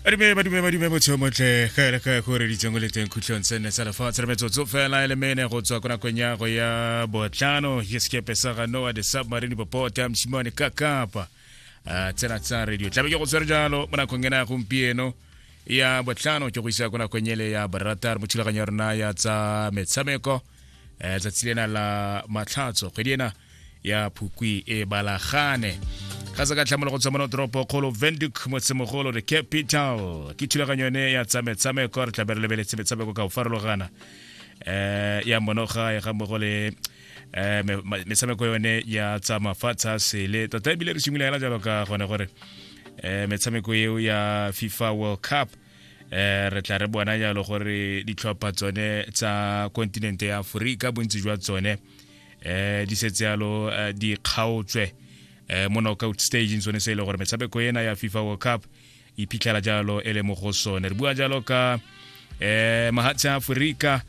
Badime motho motle ka go re ditsengo le teng khutlong tsene tsa lefa tsa metsotso fela ele mene go tswa kona kwenya go ya botlano hiskepe sa ga Noah de submarine popota mshimane kakapa tsena tsa radio tlabe ke go tsere jalo mona kongena gompieno ya botlano ke go isa kona kwenyele ya baratar mothulaganyo rena ya tsa metsameko tsa tsilena la matlhatso kgwediena ya Phukwi e balagane Kaza ka tlamelo go tswa mo toropo kgolo Windhoek motsemogolo the capital ke thulaganyo ne ya tsa metsameko re tlabe re lebeletse metshameko ka o farologana ya monoga ga mogole metshameko yone ya tsa mafatsha sele tota bile re simula yana jalo ka gone gore metshameko eo ya FIFA World Cup re tla re bona jalo gore ditlhopha tsone tsa kontinente ya Afrika bontsi jwa tsone di setse yalo di kgaotswe mo knockout stage tsone se ile gore metshameko ena ya FIFA World Cup iphitlhela jalo ele mo go sone re bua jalo ka mahatsi a Afrika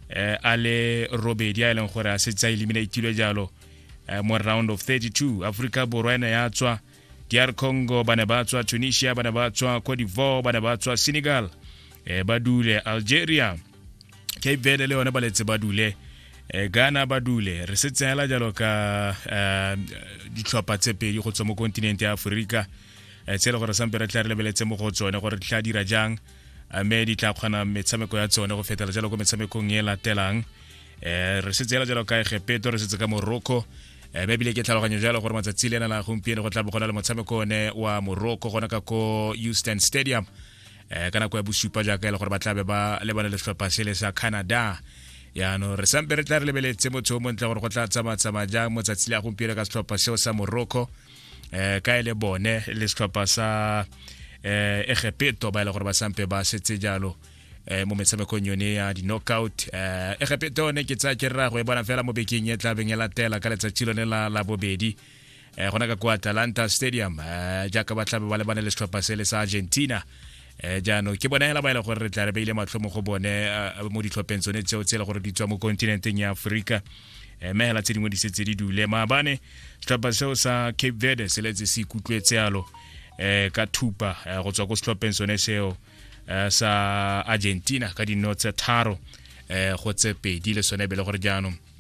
ale robedi a leng gore a setse eliminated jalo mo round of 32 Africa borwana ya tswa DR Congo bana ba tswa Tunisia bana ba tswa Cote d'Ivoire bana ba tswa Senegal badule Algeria Cape Verde le ona baletse badule Ghana badule re setse hela jalo ka ditlhopha tse pedi go tswa mo kontinente ya Afrika tsela gore sampe re tla re lebeletse mo go tsone gore tla dira jang mme di tla kgona metshameko ya tsone go fetela jalo go metshamekong e latelang re setse hela jalo ka Egepto re setse ka Morocco mme bile ke tlhaloganya jalo gore matsatsi lena la gompieno go tla bo gona le motshameko one wa Morocco gona ka ko Houston Stadium kana kwa bosupa jaaka ile gore ba tlabe ba lebana le setlhopha sele sa Canada ya no re sampe re tla re lebeletse motho mo ntla gore go tla tsama jang motsatsi la gompieno ka setlhopha seo sa Morocco ka ile bone le setlhopha sa Egepto ba ile gore ba sampe ba setse jalo mo metshamekong yone ya di knockout Egepto ne ke tsa ke rra go e bona fela mo bekeng e tla beng e latela ka letsatsi lone la bobedi gona ka kwa Atalanta Stadium jaaka ba tlabe ba lebana le setlhopha sele sa Argentina jano ke bona hela ba ile gore re tla re beile matlho mo go bone mo ditlhopheng tsone tseo tsela gore di tswa mo kontinenteng ya Afrika mehela tse dingwe di setse di dule maabane setlhopha seo sa Cape Verde se letse se ikutlwetse yalo ka thupa go tswa go setlhopheng sone seo sa Argentina ka dinotse tharo go tse pedi le sone bele gore jaanong